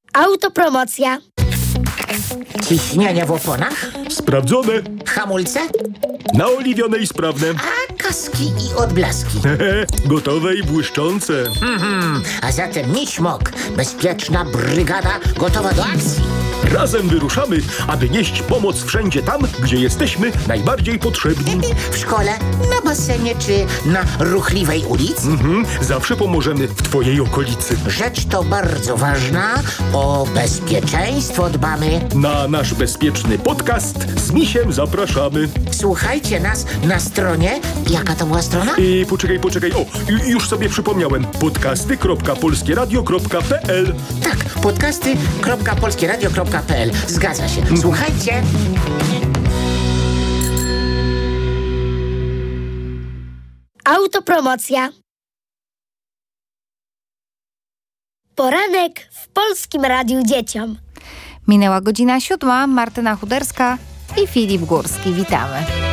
Autopromocja. Ciśnienie w oponach? Sprawdzone. Hamulce? Naoliwione i sprawne. A kaski i odblaski? Gotowe i błyszczące. A zatem Miśmok, bezpieczna brygada gotowa do akcji. Razem wyruszamy, aby nieść pomoc wszędzie tam, gdzie jesteśmy najbardziej potrzebni. W szkole, na basenie czy na ruchliwej ulicy? Zawsze pomożemy w twojej okolicy. Rzecz to bardzo ważna, o bezpieczeństwo dbamy. Na nasz bezpieczny podcast z Misiem zapraszamy. Słuchajcie nas na stronie, jaka to była strona? I poczekaj. O, już sobie przypomniałem. podcasty.polskieradio.pl. Tak, podcasty.polskieradio.pl. Zgadza się. Słuchajcie. Autopromocja. Poranek w Polskim Radiu Dzieciom. Minęła godzina 7, Martyna Chuderska i Filip Górski. Witamy.